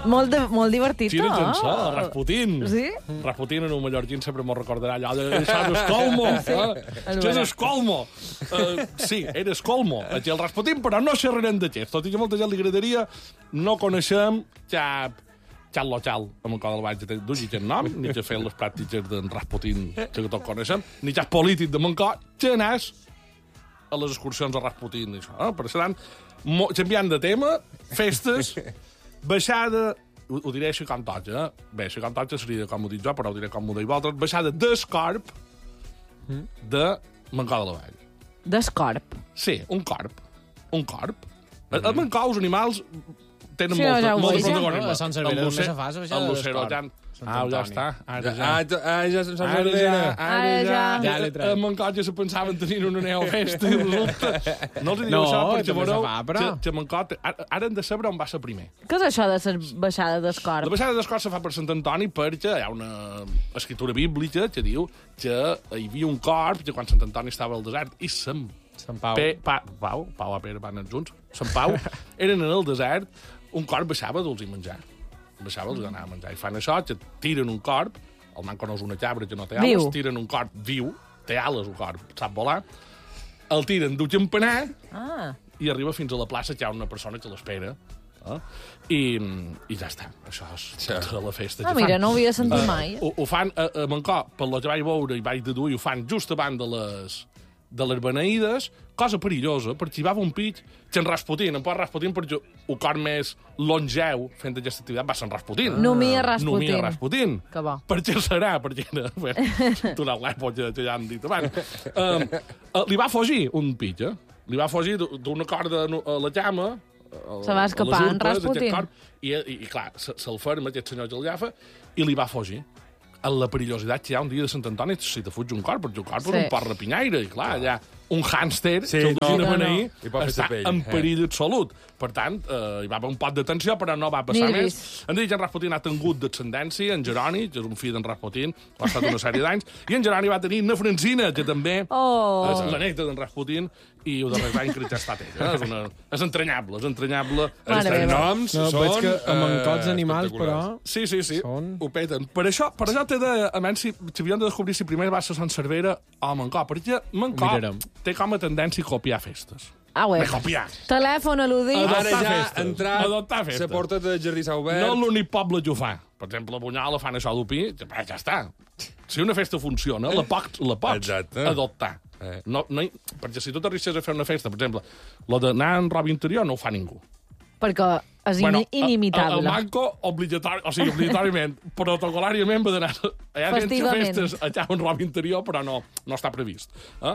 Molt divertit, Xina Jansó, Rasputin. Sí? Rasputin en un mallorquín sempre m'ho recordarà allò de Sant Escolmo. Que és Escolmo. Sí, era Escolmo. Aquí el Rasputin, però no xerrarem de xef. Tot i que molta gent li agradaria, no coneixem xal local, amb el qual el vaig dur ni el nom, ni que fer les pràctiques d'en Rasputin, que tot coneixem, ni xal polític de Mancó, que anàs a les excursions a Rasputin. Per tant, canviant de tema, festes, baixada, ho diré així com toca, bé, així com toca seria com ho dic jo, però ho diré com ho dic vosaltres, baixada d'escorp de Mancó de la Vall. D'escorp? Sí, un corp. Un corp. A Mancó els animals tenen ja molta A protagonisme. Sant Cervera només se fa la baixada El Lucero, d'escorp. ja està. Ara Ja Sant Cervera. ja. A Mancó ja se pensaven tenir una neofesta i resulta... No els diu això perquè veureu que Mancó... Ara hem de saber on va ser primer. Què és això de la baixada d'escorp? La baixada d'escorp se fa per Sant Antoni perquè hi ha una escritura bíblica que diu que hi havia un corp que quan Sant Antoni estava al desert i Sant Pau i Pere van junts, Sant Pau, eren en el desert, un corp baixava dels i menjar. Baixava els anar a menjar. I fan això, que tiren un corp, el manco no és una cabra que no té ales, tiren un corp viu, té ales un corp, sap volar, el tiren d'un campanar i arriba fins a la plaça que hi ha una persona que l'espera. I ja està. Això és tota la festa que fan. Mira, no ho havia sentit mai. Ho fan a Mancó, per lo que vaig veure i vaig deduir, ho fan just abans de les beneïdes, cosa perillosa, perquè hi va un pit que en Rasputin, perquè el cor més longeu fent aquesta activitat va ser en Rasputin. Nomia Rasputin. Que bo. Per què serà? Perquè era durant l'època que ja han dit abans. Li va fugir un pit, li va fugir d'una corda a la cama, se va escapar en Rasputin. I clar, se'l ferma, aquest senyor que el llafa, i li va fugir. A la perillositat que hi ha un dia de Sant Antoni si te fuig un corp, perquè un corp és un porc rapinyaire, i clar, allà un hàmster que el duien a beneir està en perill absolut. Per tant, hi va haver un pot de tensió, però no va passar més. Han dit que en Rasputin ha tingut descendència, en Jeroni, que és un fill d'en Rasputin, ha estat una sèrie d'anys, i en Jeroni va tenir una Francina, que també és la neta d'en Rasputin, i ho darrers anys crec que ha estat ella. És entranyable, és entranyable. Els noms són... que amb encots animals, però... Sí, ho peten. Per això t'he de... A menys si havíem de descobrir si primer va ser Sant Cervera o Mancó, perquè Mancó té com a tendència a copiar festes. De copiar. Telèfon al·ludit. Ara ja ha entrat la porta de Jardí s'ha obert. No l'únic poble que ho fa. Per exemple, a Bunyola fan això d'opí, ja està. Si una festa funciona, la pots adoptar. Perquè si tu t'arrisques a fer una festa, per exemple, lo d'anar en roba interior no ho fa ningú. Perquè és inimitable. El manco, obligatòriament, protocolàriament, va d'anar a festes allà en roba interior, però no està previst.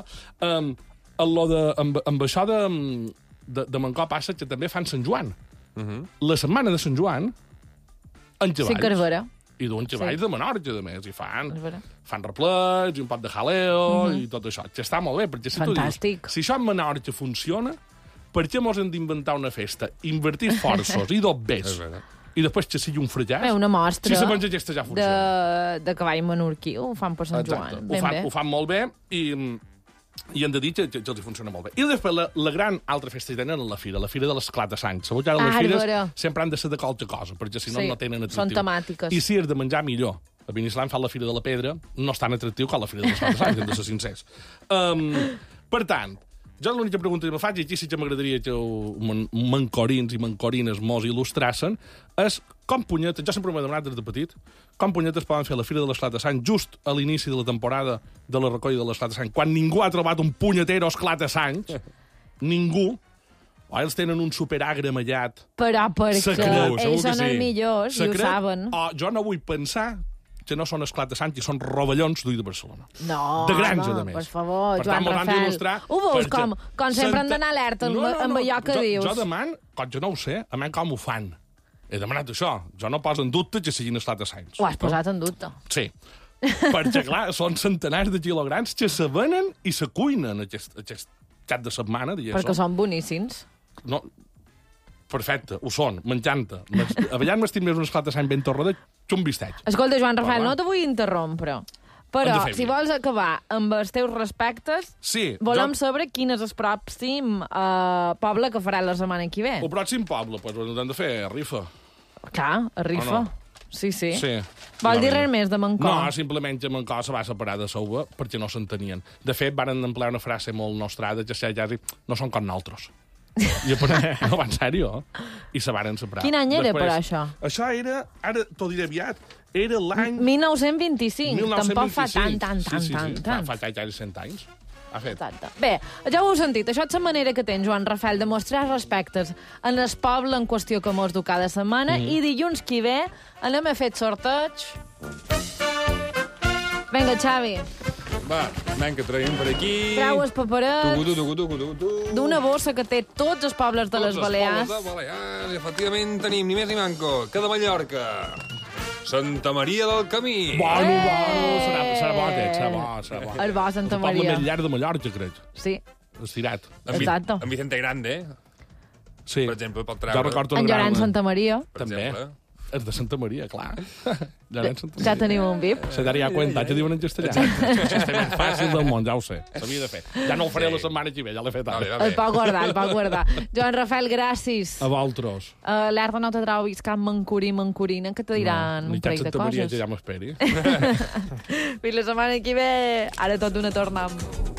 Amb això de Mancó passa que també fan Sant Joan. La setmana de Sant Joan, en cavalls. Sí, que és vera. I duen cavalls de Menorca, a més, i fan replets, i un pot de jaleo, i tot això. Que està molt bé, perquè si tu dius, si això en Menorca funciona, per què mos hem d'inventar una festa, invertir esforços i dobbers, i després que sigui un fracàs? Una mostra si segons aquesta ja funciona. De cavall menorquí, ho fan per Sant Joan. Ho fan molt bé, i hem de dir que els hi funciona molt bé. I després la gran altra festa que tenen és la fira de l'Esclat de Sant. Sabeu que les fires sempre han de ser de qualque cosa, perquè si no tenen atractiu. Són temàtiques. I si és de menjar, millor. A Binissalem fan la Fira de la Pedra, no és tan atractiu com la Fira de l'Esclat de Sant, hem de ser sincers. Per tant, jo l'única pregunta que me faig, i aquí sí que m'agradaria que mancorins i mancorines mos il·lustrassen, és com punyetes, jo sempre m'he demanat des de petit, com punyetes poden fer la Fira de l'Esclat de Sant just a l'inici de la temporada de la recolla de l'Esclat de Sant, quan ningú ha trobat un punyetero esclat de Sant, ningú, o ells tenen un superagre mallat. Però perquè ells són els millors i ho saben. Jo no vull pensar que no són esclat de Sant i són rovellons d'Ull de Barcelona. No, de grans, a més. Per favor, Joan Rafel. Ho veus com sempre hem d'anar alerta amb allò que dius. Jo demano, com jo no ho sé, a menys com ho fan. He demanat això. Jo no poso en dubte que siguin esclat de Sant. Ho has posat en dubte. Sí. Perquè, clar, són centenars de quilograms que se venen i se cuinen aquest cap de setmana. Perquè són boníssims. No, perfecte, ho són, menjant-te. A vegades m'estic més un esclat de Sant ben torradet que un bistec. Escolta, Joan Rafel, no te vull interrompre, però si vols acabar amb els teus respectes, volem saber quin és el pròxim poble que farà la setmana que ve. El pròxim poble, doncs ho hem de fer, Rifa. Clar, a rifa. Sí. Sí. Vol dir res més de Mancó? No, simplement que Mancó se va separar de Sauva perquè no s'entenien. De fet, van emplear una frase molt nostrada, que ja no són com nosaltres. No, va en sèrio. I se van separar. Quin any era, per això? Això era, ara t'ho diré aviat, era l'any... 1925. Tampoc fa tant. Fa 100 anys. Exacte. Bé, ja ho heu sentit, això és la manera que tens, Joan Rafael, de mostrar respectes en el poble en qüestió que mos du cada setmana, i dilluns que ve anem a fer sorteig. Vinga, Xavi. Va, que traiem per aquí. Trau els paperets d'una bossa que té tots els pobles de les Balears. Tots els pobles de Balears, efectivament tenim ni més ni manco que de Mallorca. Santa Maria del Camí. Bueno, serà bo. El bo, Santa Maria. El poble més llarg de Mallorca, crec. Sí. Estirat. Exacte. En Vicente Grande, sí. Per exemple, pot treure... Jo recordo en Llorenç Santa Maria. També. És de Santa Maria, clar. Ja teniu un VIP. Se daria cuenta, que diuen en castellà. És el més fàcil del món, ja ho sé. S'havia de fer. Ja no ho faré la setmana que ve, ja l'he fet ara. El pot guardar. Joan Rafael, gràcies. A vosaltres. L'Erda no te trobis cap mancorina, que te diran un parell de coses. Santa Maria, que ja m'esperi. Fins la setmana que ve, ara tot una tornam.